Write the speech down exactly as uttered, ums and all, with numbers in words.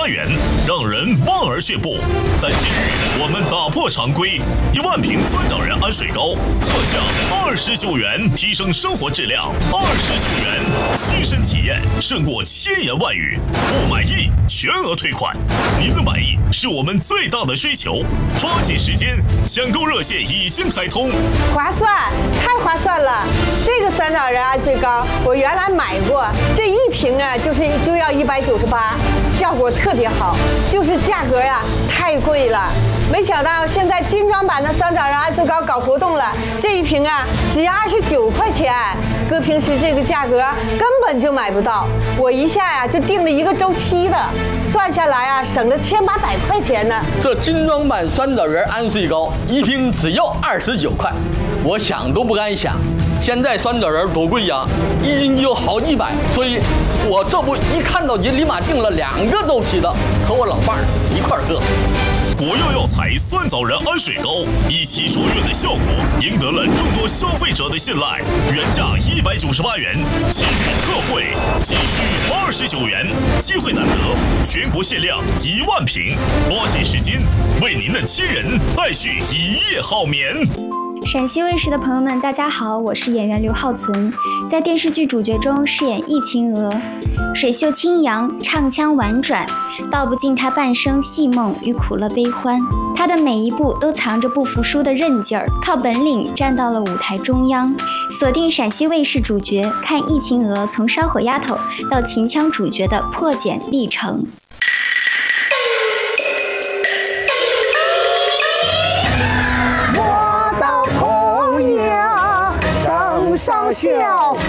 八元，让人望而却步。但今日我们打破常规，一万瓶酸枣仁安水糕特价二十九元，提升生活质量二十九元，亲身体验胜过千言万语。不满意全额退款，您的满意是我们最大的追求。抓紧时间，抢购热线已经开通， 划算，太划算了！这个酸枣仁安水糕我原来买过，这一瓶啊就是就要一百九十八，效果特别好，就是价格呀、啊、太贵了。没想到现在精装版的酸枣仁安水糕搞活动了，这一瓶啊只要二十九块钱，搁平时这个价格根本就买不到。我一下呀、啊、就订了一个周期的，算下来啊省了千八百块钱呢。 这精装版酸枣仁安水糕一瓶只要二十九块，我想都不敢想。现在酸枣仁多贵呀，一斤就有好几百，所以我这不一看到就立马订了两个周期的，和我老伴儿一块儿喝。 国药药材酸枣仁安水糕一起卓越的效果，赢得了众多消费者的信赖。原价一百九十八元，今日特惠仅需二十九元，机会难得，全国限量一万瓶，抓紧时间，为您的亲人带去一夜好眠。 陕西卫视的朋友们，大家好，我是演员刘浩存，在电视剧主角中饰演易晴娥。水袖清扬，唱腔婉转，道不尽她半生戏梦与苦乐悲欢。她的每一步都藏着不服输的韧劲儿，靠本领站到了舞台中央。锁定陕西卫视主角，看易晴娥从烧火丫头到秦腔主角的破茧历程。 上笑，